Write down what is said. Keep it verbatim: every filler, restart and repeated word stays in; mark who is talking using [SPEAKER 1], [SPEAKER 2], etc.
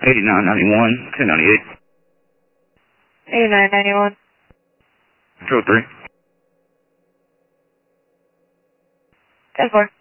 [SPEAKER 1] eighty-nine ninety-one, ten ninety-eight.
[SPEAKER 2] eighty-nine ninety-one.
[SPEAKER 1] two oh three.
[SPEAKER 2] ten four.